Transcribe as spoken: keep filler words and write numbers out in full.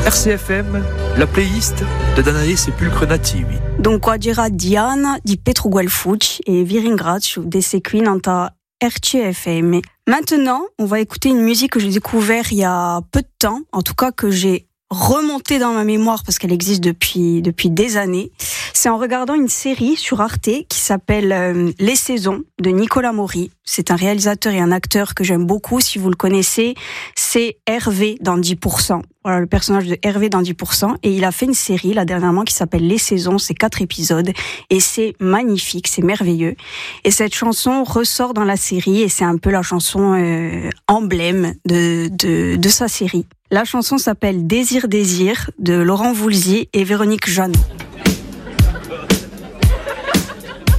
R C F M, la playlist de Danae Sepulcre Nativi. Dunque dirà Diana di Petru Guelfucci e vi ringrazio d'essere qui dans ta R C F M. Maintenant, on va écouter une musique que j'ai découverte il y a peu de temps, en tout cas que j'ai remontée dans ma mémoire parce qu'elle existe depuis depuis des années. C'est en regardant une série sur Arte qui s'appelle euh, Les Saisons de Nicolas Maury. C'est un réalisateur et un acteur que j'aime beaucoup. Si vous le connaissez, c'est Hervé dans dix pour cent. Voilà, le personnage de Hervé dans dix pour cent. Et il a fait une série, là, dernièrement, qui s'appelle Les Saisons. C'est quatre épisodes. Et c'est magnifique, c'est merveilleux. Et cette chanson ressort dans la série et c'est un peu la chanson euh, emblème de, de, de sa série. La chanson s'appelle Désir, Désir de Laurent Voulzy et Véronique Jeanne.